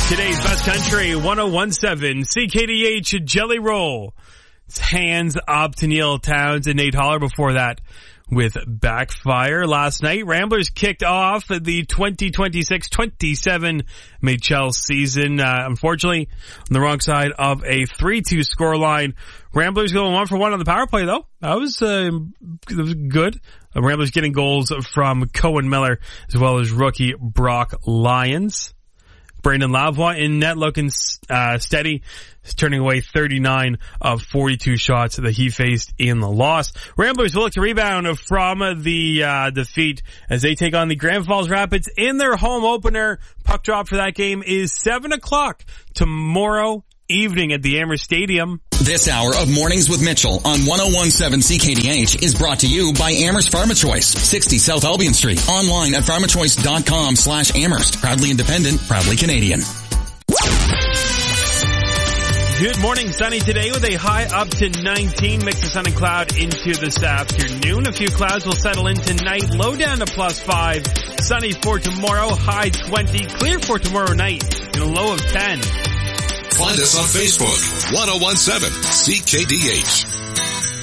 Today's Best Country 101.7 CKDH Jelly Roll. It's hands up to Neil Towns and Nate Holler before that with Backfire. Last night, Ramblers kicked off the 2026-27 MHL season. Unfortunately, on the wrong side of a 3-2 scoreline. Ramblers going 1-for-1 on the power play though. That was good. Ramblers getting goals from Cohen Miller as well as rookie Brock Lyons. Brandon Lavoie in net looking steady, turning away 39 of 42 shots that he faced in the loss. Ramblers will look to rebound from the defeat as they take on the Grand Falls Rapids in their home opener. Puck drop for that game is 7 o'clock tomorrow evening at the Amherst Stadium. This hour of Mornings with Mitchell on 101.7 CKDH is brought to you by Amherst PharmaChoice, 60 South Albion Street. Online at pharmachoice.com/Amherst. Proudly independent, proudly Canadian. Good morning, sunny today with a high up to 19. Mix of sun and cloud into this afternoon. A few clouds will settle in tonight. Low down to +5. Sunny for tomorrow. High 20. Clear for tomorrow night and a low of 10. Find us on Facebook, 101.7 CKDH.